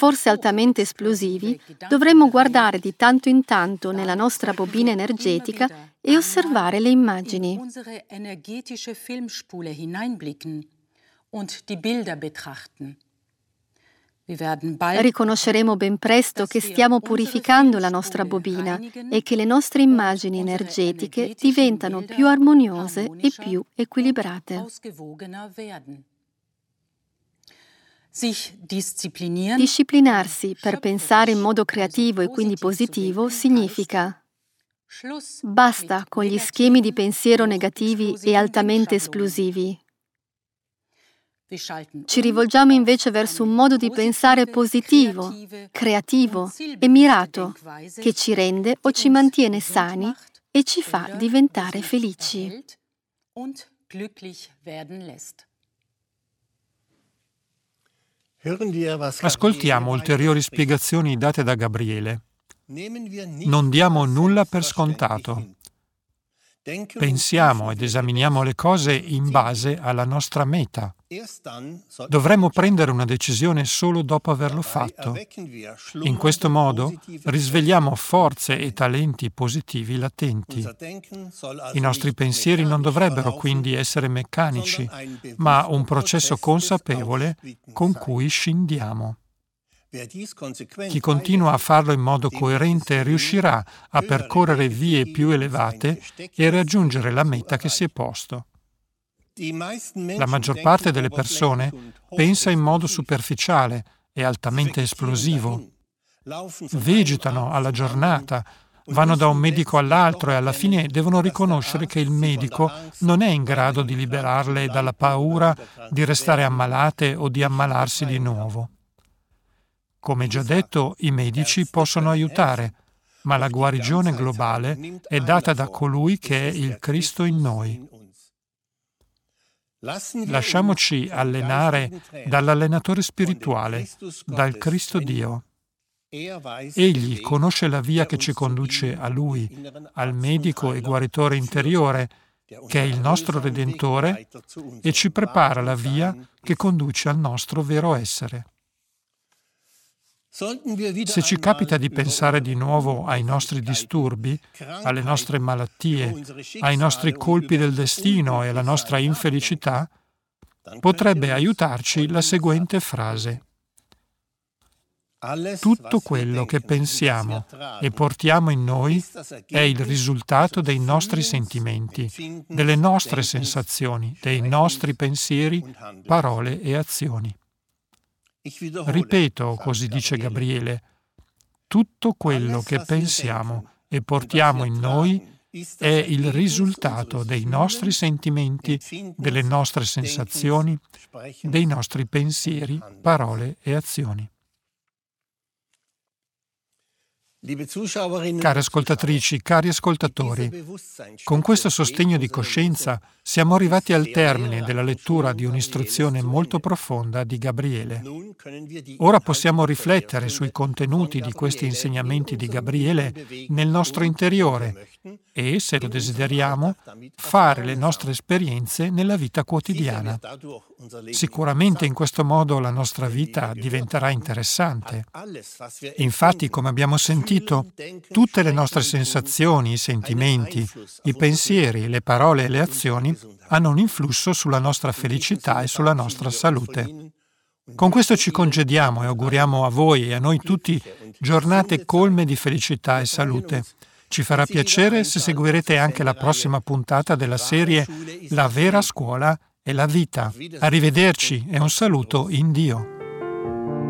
forse altamente esplosivi, dovremmo guardare di tanto in tanto nella nostra bobina energetica e osservare le immagini. Riconosceremo ben presto che stiamo purificando la nostra bobina e che le nostre immagini energetiche diventano più armoniose e più equilibrate. Disciplinarsi per pensare in modo creativo e quindi positivo significa: basta con gli schemi di pensiero negativi e altamente esplosivi. Ci rivolgiamo invece verso un modo di pensare positivo, creativo e mirato, che ci rende o ci mantiene sani e ci fa diventare felici. Ascoltiamo ulteriori spiegazioni date da Gabriele. Non diamo nulla per scontato. Pensiamo ed esaminiamo le cose in base alla nostra meta. Dovremmo prendere una decisione solo dopo averlo fatto. In questo modo risvegliamo forze e talenti positivi latenti. I nostri pensieri non dovrebbero quindi essere meccanici, ma un processo consapevole con cui scindiamo. Chi continua a farlo in modo coerente riuscirà a percorrere vie più elevate e raggiungere la meta che si è posto. La maggior parte delle persone pensa in modo superficiale e altamente esplosivo. Vegetano alla giornata, vanno da un medico all'altro e alla fine devono riconoscere che il medico non è in grado di liberarle dalla paura di restare ammalate o di ammalarsi di nuovo. Come già detto, i medici possono aiutare, ma la guarigione globale è data da colui che è il Cristo in noi. Lasciamoci allenare dall'allenatore spirituale, dal Cristo Dio. Egli conosce la via che ci conduce a Lui, al medico e guaritore interiore, che è il nostro Redentore, e ci prepara la via che conduce al nostro vero essere. Se ci capita di pensare di nuovo ai nostri disturbi, alle nostre malattie, ai nostri colpi del destino e alla nostra infelicità, potrebbe aiutarci la seguente frase: tutto quello che pensiamo e portiamo in noi è il risultato dei nostri sentimenti, delle nostre sensazioni, dei nostri pensieri, parole e azioni. Ripeto, così dice Gabriele, tutto quello che pensiamo e portiamo in noi è il risultato dei nostri sentimenti, delle nostre sensazioni, dei nostri pensieri, parole e azioni. Care ascoltatrici, cari ascoltatori, con questo sostegno di coscienza siamo arrivati al termine della lettura di un'istruzione molto profonda di Gabriele. Ora possiamo riflettere sui contenuti di questi insegnamenti di Gabriele nel nostro interiore e, se lo desideriamo, fare le nostre esperienze nella vita quotidiana. Sicuramente in questo modo la nostra vita diventerà interessante. Infatti, come abbiamo sentito, tutte le nostre sensazioni, i sentimenti, i pensieri, le parole e le azioni hanno un influsso sulla nostra felicità e sulla nostra salute. Con questo ci congediamo e auguriamo a voi e a noi tutti giornate colme di felicità e salute. Ci farà piacere se seguirete anche la prossima puntata della serie La vera scuola è la vita. Arrivederci e un saluto in Dio.